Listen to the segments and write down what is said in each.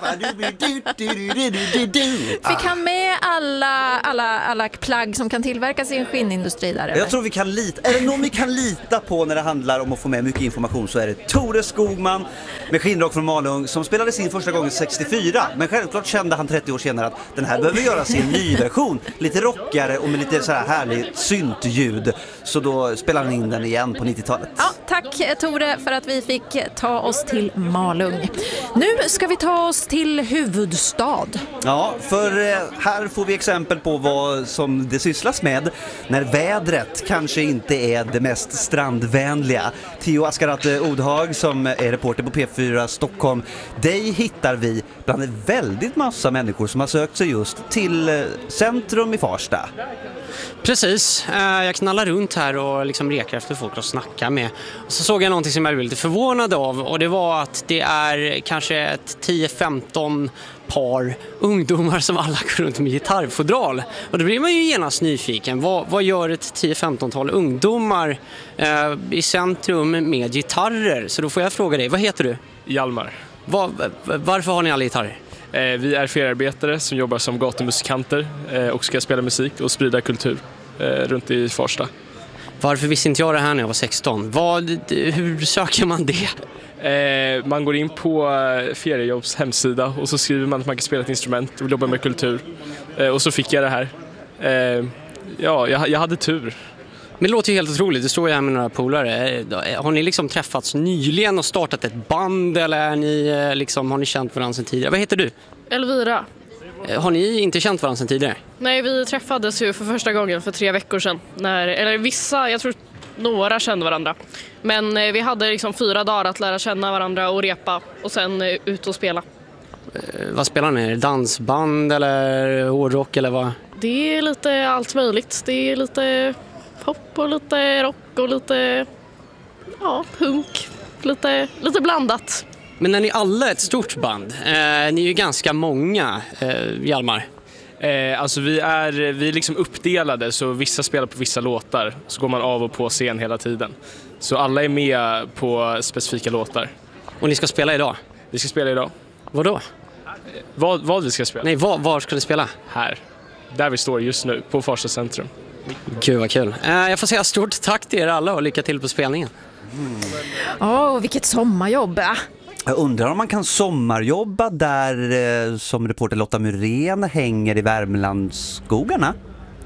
Fick han med alla plagg som kan tillverkas i en skinnindustri där? Eller? Jag tror vi kan lita. Är det någon vi kan lita på när det handlar om att få med mycket information, så är det Tore Skogman med Skinnrock från Malung, som spelade sin första gången 64. Men självklart kände han 30 år senare att den här behöver göras i en ny version. Lite rockare och med lite så här härligt syntljud. Så då spelade han in den igen på 90-talet. Ja, tack Tore för att vi fick ta oss till Malung. Nu ska vi ta oss till huvudstad. Ja, för här får vi exempel på vad som det sysslas med när vädret kanske inte är det mest strandvänliga. Theo Askarat Odhag som är reporter på P4 Stockholm. Dig hittar vi bland en väldigt massa människor som har sökt sig just till centrum i Farsta. Precis, jag knallar runt här och liksom rekar efter folk att snacka med. Och så såg jag någonting som jag blev lite förvånad av, och det var att det är kanske ett 10-15 par ungdomar som alla går runt med gitarrfodral. Och då blir man ju genast nyfiken. Vad gör ett 10-15-tal ungdomar i centrum med gitarrer? Så då får jag fråga dig, vad heter du? Hjalmar. Varför har ni alla gitarrer? Vi är feriearbetare som jobbar som gatumusikanter och ska spela musik och sprida kultur runt i Farsta. Varför visste inte jag det här när jag var 16? Hur söker man det? Man går in på Feriejobbs hemsida och så skriver man att man kan spela ett instrument och jobba med kultur. Och så fick jag det här. Jag hade tur. Men det låter ju helt otroligt. Du står ju här med några polare. Har ni liksom träffats nyligen och startat ett band, eller är ni, liksom, har ni känt varandra sedan tidigare? Vad heter du? Elvira. Har ni inte känt varandra sedan tidigare? Nej, vi träffades ju för första gången för 3 veckor sedan. Jag tror några kände varandra. Men vi hade liksom 4 dagar att lära känna varandra och repa och sen ut och spela. Vad spelar ni? Är det dansband eller hårdrock eller vad? Det är lite allt möjligt. Det är lite pop och lite rock och lite punk. Lite blandat. Men när ni alla är ett stort band, ni är ju ganska många, Hjalmar. Alltså vi är liksom uppdelade, så vissa spelar på vissa låtar, så går man av och på scen hela tiden. Så alla är med på specifika låtar. Och ni ska spela idag? Vi ska spela idag. Vadå? Vad vi ska spela? Nej, var ska ni spela? Här. Där vi står just nu, på Farsta centrum. Gud vad kul. Jag får säga stort tack till er alla och lycka till på spelningen. Vilket sommarjobb. Jag undrar om man kan sommarjobba där som reporter Lotta Myrén hänger i Värmlandsskogarna.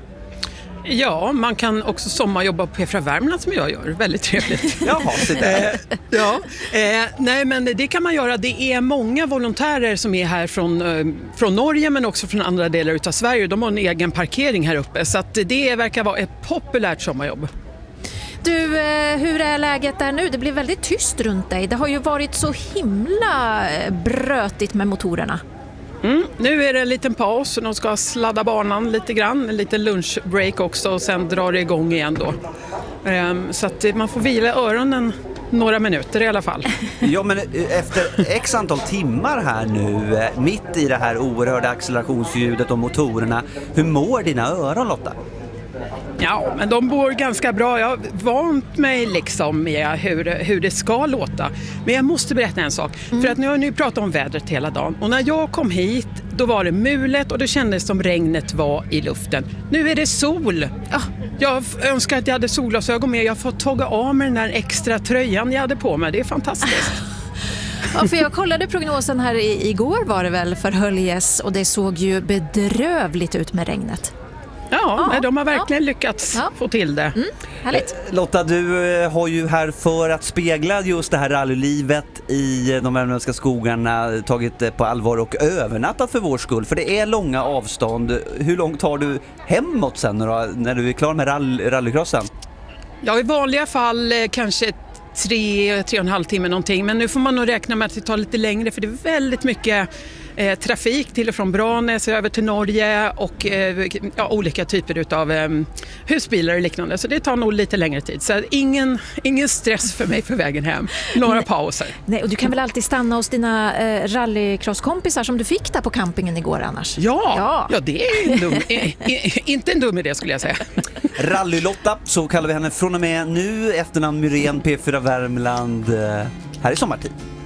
Ja, man kan också sommarjobba på P4 Värmland som jag gör. Väldigt trevligt. Jaha, så där. Nej, men det kan man göra. Det är många volontärer som är här från Norge, men också från andra delar av Sverige. De har en egen parkering här uppe, så att det verkar vara ett populärt sommarjobb. Du, hur är läget där nu? Det blir väldigt tyst runt dig. Det har ju varit så himla brötigt med motorerna. Nu är det en liten paus. De ska sladda banan lite grann. En liten lunchbreak också, och sen drar det igång igen då. Så att man får vila öronen några minuter i alla fall. Ja, men efter x antal timmar här nu, mitt i det här oerhörda accelerationsljudet och motorerna, hur mår dina öron, Lotta? Ja, men de bor ganska bra. Jag har vant mig liksom med hur det ska låta. Men jag måste berätta en sak. För att nu har ni pratat om vädret hela dagen. Och när jag kom hit, då var det mulet och det kändes som regnet var i luften. Nu är det sol. Jag önskar att jag hade solglasögon med. Jag har fått tagga av mig den där extra tröjan jag hade på mig. Det är fantastiskt. Ja, för jag kollade prognosen här igår var det väl för Höljes, och det såg ju bedrövligt ut med regnet. Ja, men de har verkligen lyckats få till det. Härligt. Lotta, du har ju här för att spegla just det här rallylivet i de värmländska skogarna tagit det på allvar och övernattat för vår skull. För det är långa avstånd. Hur långt tar du hemåt sen då, när du är klar med rallycrossen? Ja, i vanliga fall kanske 3,5 timmar någonting. Men nu får man nog räkna med att det tar lite längre, för det är väldigt mycket trafik till och från Branäs över till Norge och olika typer av husbilar och liknande. Så det tar nog lite längre tid. Så ingen stress för mig för vägen hem. Några pauser. Nej, och du kan väl alltid stanna hos dina rallycrosskompisar som du fick där på campingen igår annars? Ja, det är inte en dum idé skulle jag säga. Rally-Lotta, så kallar vi henne från och med nu, efternamn Myrén, P4 Värmland, här i sommartid.